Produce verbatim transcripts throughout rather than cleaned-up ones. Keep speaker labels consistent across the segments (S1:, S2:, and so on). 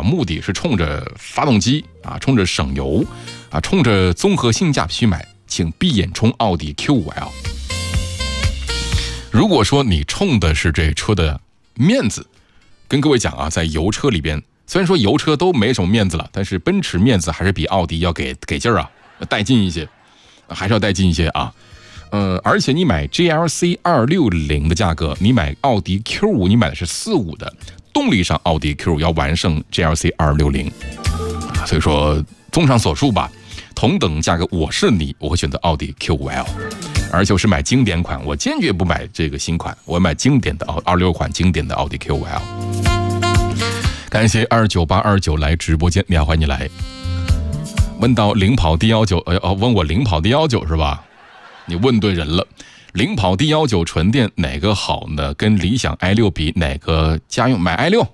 S1: 目的是冲着发动机啊，冲着省油啊，冲着综合性价比去买，请闭眼冲奥迪 Q 五 L。 如果说你冲的是这车的面子，跟各位讲啊，在油车里边，虽然说油车都没什么面子了，但是奔驰面子还是比奥迪要给给劲儿啊，带劲一些，还是要带劲一些啊。呃，而且你买 G L C 二六零的价格，你买奥迪 Q 五，你买的是四五的，动力上奥迪 Q 五要完胜 G L C 二六零，所以说综上所述吧，同等价格我是你，我会选择奥迪 Q 五 L， 而且我是买经典款，我坚决不买这个新款，我买经典的二六款经典的奥迪 Q 五 L。 感谢二九八二九来直播间，你好，欢迎你来。问到零跑 D 一九，呃哦，问我零跑 D 一九是吧？你问对人了。零跑 D 一九 纯电哪个好呢？跟理想 i 六比，哪个家用？买 i 六。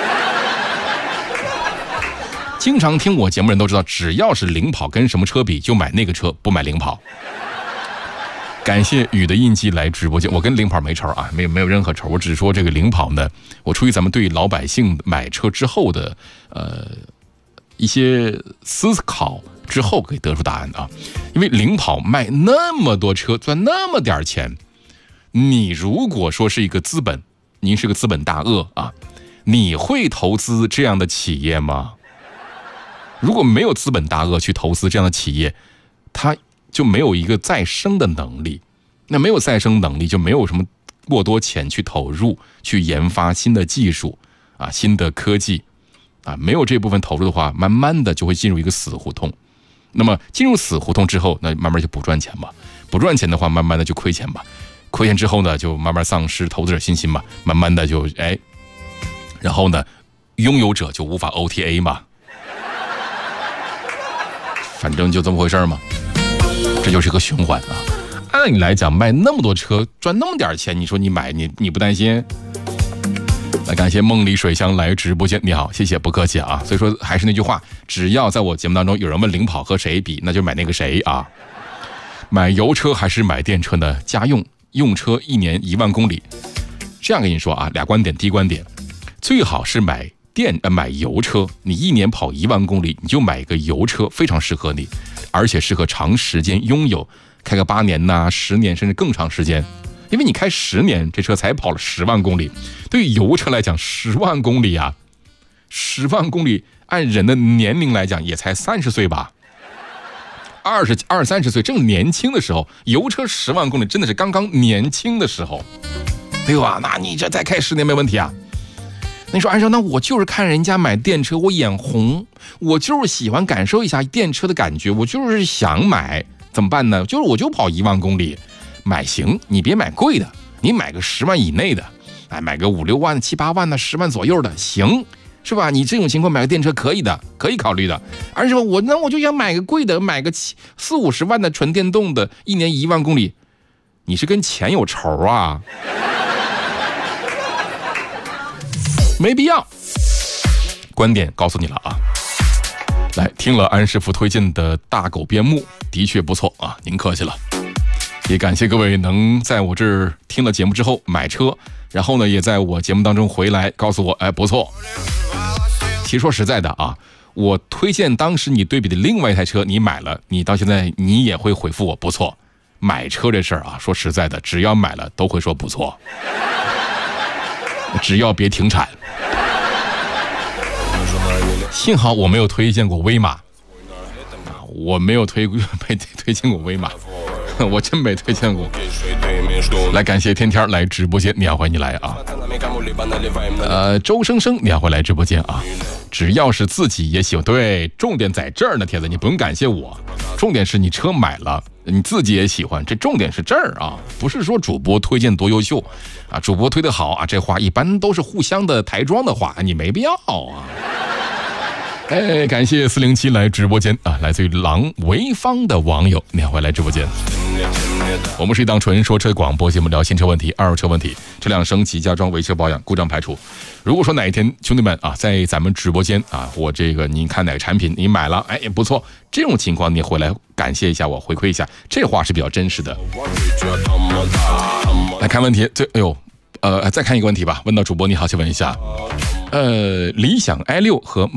S1: 经常听我节目人都知道，只要是零跑跟什么车比，就买那个车，不买零跑。感谢雨的印记来直播间，我跟零跑没仇啊，没有没有任何仇，我只是说这个零跑呢，我出于咱们对老百姓买车之后的呃一些思考之后可以得出答案啊。因为零跑卖那么多车，赚那么点钱，你如果说是一个资本，您是个资本大鳄啊，你会投资这样的企业吗？如果没有资本大鳄去投资这样的企业，他就没有一个再生的能力，那没有再生能力就没有什么过多钱去投入去研发新的技术啊，新的科技啊，没有这部分投入的话，慢慢的就会进入一个死胡同。那么进入死胡同之后，那慢慢就不赚钱嘛，不赚钱的话，慢慢的就亏钱吧，亏钱之后呢，就慢慢丧失投资者信心嘛，慢慢的就哎，然后呢，拥有者就无法 O T A 嘛，反正就这么回事嘛，这就是个循环啊。按理来讲，卖那么多车赚那么点钱，你说你买你你不担心？来，感谢梦里水乡来直播间，你好，谢谢，不客气啊。所以说还是那句话，只要在我节目当中有人问零跑和谁比，那就买那个谁啊。买油车还是买电车呢？家用用车一年一万公里，这样跟你说啊，俩观点。第一观点，最好是买电呃买油车，你一年跑一万公里，你就买一个油车，非常适合你，而且适合长时间拥有，开个八年呐、十年甚至更长时间。因为你开十年，这车才跑了十万公里。对于油车来讲，十万公里啊，十万公里按人的年龄来讲，也才三十岁吧，二十二三十岁正年轻的时候，油车十万公里真的是刚刚年轻的时候，对吧？那你这再开十年没问题啊。你说，按照那我就是看人家买电车，我眼红，我就是喜欢感受一下电车的感觉，我就是想买，怎么办呢？就是我就跑一万公里。买行，你别买贵的，你买个十万以内的，哎，买个五六万、七八万的、十万左右的，行，是吧？你这种情况买个电车可以的，可以考虑的。而且我那我就想买个贵的，买个七四五十万的纯电动的，一年一万公里，你是跟钱有仇啊？没必要。观点告诉你了啊。来，听了安师傅推荐的大狗边牧，的确不错啊，您客气了。也感谢各位能在我这儿听了节目之后买车，然后呢也在我节目当中回来告诉我，哎，不错。其实说实在的啊，我推荐当时你对比的另外一台车，你买了，你到现在你也会回复我不错。买车这事儿啊，说实在的，只要买了都会说不错，只要别停产。幸好我没有推荐过威马，我没有推被推荐过威马。我真没推荐过。来，感谢天天来直播间，你好，欢迎你来啊。呃，周生生，你好，欢迎来直播间啊。只要是自己也喜欢，对，重点在这儿呢，铁子，你不用感谢我，重点是你车买了，你自己也喜欢，这重点是这儿啊，不是说主播推荐多优秀啊，主播推得好啊，这话一般都是互相的抬桩的话，你没必要啊。哎，感谢四零七来直播间啊，来自于狼潍坊的网友，你好，欢迎来直播间。我们是一档纯说车广播节目，聊新车问题、二手车问题、车辆升级、加装、维修保养、故障排除。如果说哪一天兄弟们啊，在咱们直播间啊，我这个您看哪个产品你买了，哎也不错，这种情况你回来感谢一下我，回馈一下，这话是比较真实的。来看问题，这哎呦，呃，再看一个问题吧。问到主播你好，请问一下，呃，理想 i 六和